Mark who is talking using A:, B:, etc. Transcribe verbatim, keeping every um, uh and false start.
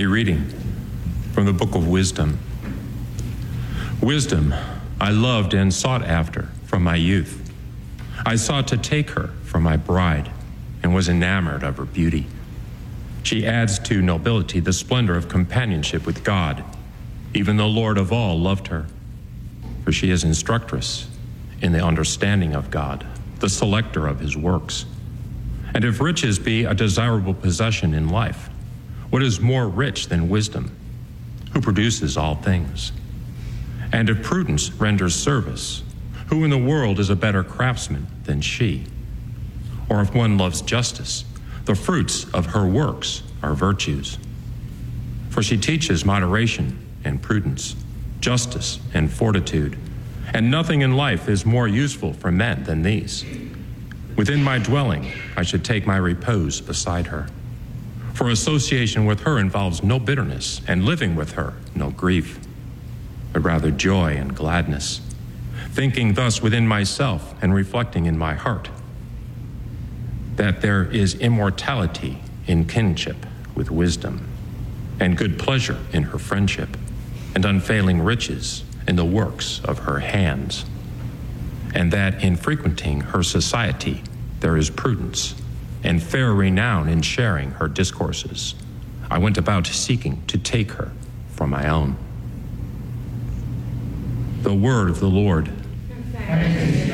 A: A reading from the book of Wisdom. Wisdom I loved and sought after from my youth. I sought to take her for my bride and was enamored of her beauty. She adds to nobility the splendor of companionship with God. Even the Lord of all loved her, for she is instructress in the understanding of God, the selector of his works. And if riches be a desirable possession in life, what is more rich than wisdom, who produces all things? And if prudence renders service, who in the world is a better craftsman than she? Or if one loves justice, the fruits of her works are virtues. For she teaches moderation and prudence, justice and fortitude, and nothing in life is more useful for men than these. Within my dwelling, I should take my repose beside her. For association with her involves no bitterness, and living with her no grief, but rather joy and gladness. Thinking thus within myself and reflecting in my heart that there is immortality in kinship with wisdom, and good pleasure in her friendship, and unfailing riches in the works of her hands, and that in frequenting her society there is prudence, and fair renown in sharing her discourses. I went about seeking to take her for my own. The word of the Lord.
B: Thanks.